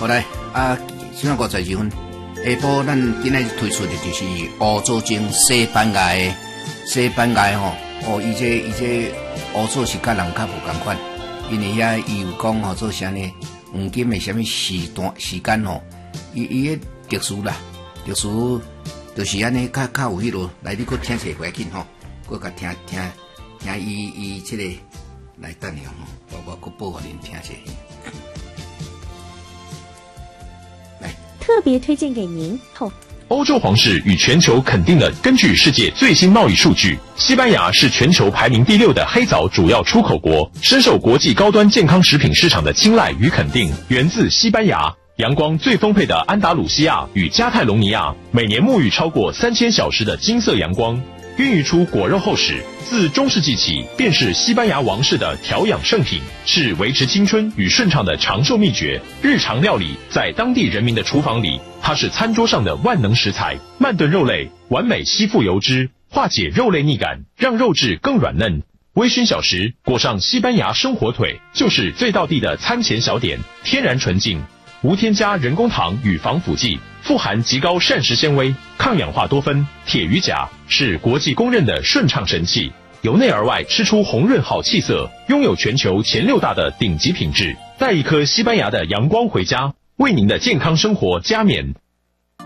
好来9:52下晡咱今仔日推出的就是乌祖精西班牙的伊这乌祖是甲人较无共款，因为遐伊有讲做啥呢？黄金的什么时间伊个特殊就是安尼较有迄落来，你搁听者快紧搁甲听伊这个来等下我搁播互恁听者。 特别推荐给您。 欧洲皇室与全球肯定的，根据世界最新贸易数据，西班牙是全球排名第6的黑枣主要出口国，深受国际高端健康食品市场的青睐与肯定。源自西班牙，阳光最丰沛的安达鲁西亚与加泰隆尼亚，每年沐浴超过3000小时的金色阳光，孕育出果肉厚实，自中世纪起便是西班牙王室的调养圣品，是维持青春与顺畅的长寿秘诀。日常料理在当地人民的厨房里，它是餐桌上的万能食材。慢炖肉类完美吸附油脂，化解肉类腻感，让肉质更软嫩。微醺小食裹上西班牙生火腿，就是最道地的餐前小点，天然纯净，无添加人工糖与防腐剂，富含极高膳食纤维、抗氧化多酚、铁与钾，是国际公认的顺畅神器。由内而外吃出红润好气色，拥有全球前6大的顶级品质。带一颗西班牙的阳光回家，为您的健康生活加冕。